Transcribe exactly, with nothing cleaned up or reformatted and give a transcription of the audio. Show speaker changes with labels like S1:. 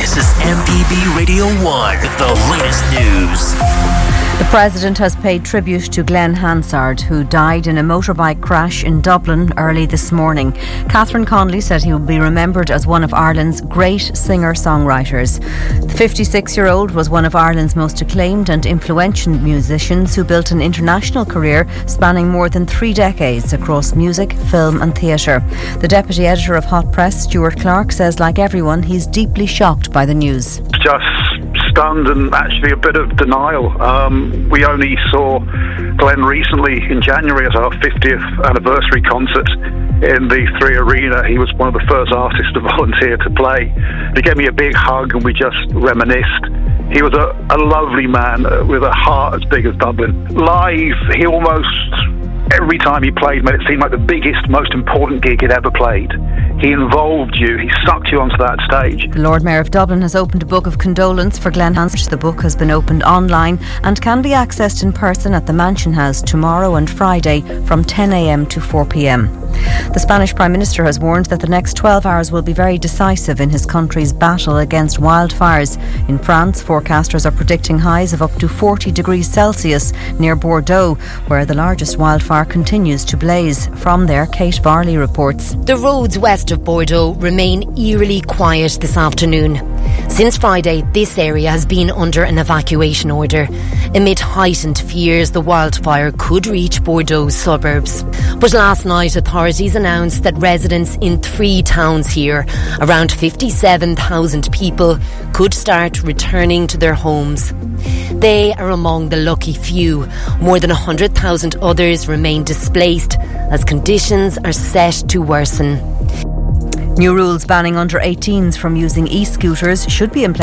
S1: This is M P B Radio one, the latest news.
S2: The President has paid tribute to Glenn Hansard, who died in a motorbike crash in Dublin early this morning. Catherine Connolly said he will be remembered as one of Ireland's great singer-songwriters. The fifty-six-year-old was one of Ireland's most acclaimed and influential musicians who built an international career spanning more than three decades across music, film and theatre. The Deputy Editor of Hot Press, Stuart Clark, says like everyone, he's deeply shocked by the news.
S3: Just stunned and actually a bit of denial. Um, we only saw Glenn recently in January at our fiftieth anniversary concert in the Three Arena. He was one of the first artists to volunteer to play. He gave me a big hug and we just reminisced. He was a, a lovely man uh, with a heart as big as Dublin. Live, he almost, every time he played, made it seem like the biggest, most important gig he'd ever played. He involved you, he sucked you onto that stage.
S2: The Lord Mayor of Dublin has opened a book of condolence for Glenn Hansard. The book has been opened online and can be accessed in person at the Mansion House tomorrow and Friday from ten a.m. to four p.m. The Spanish Prime Minister has warned that the next twelve hours will be very decisive in his country's battle against wildfires. In France, forecasters are predicting highs of up to forty degrees Celsius near Bordeaux, where the largest wildfire continues to blaze. From there, Kate Varley reports.
S4: The roads west of Bordeaux remain eerily quiet this afternoon. Since Friday, this area has been under an evacuation order. Amid heightened fears, the wildfire could reach Bordeaux's suburbs. But last night, authorities announced that residents in three towns here, around fifty-seven thousand people, could start returning to their homes. They are among the lucky few. More than one hundred thousand others remain displaced as conditions are set to worsen.
S2: New rules banning under eighteens from using e-scooters should be in place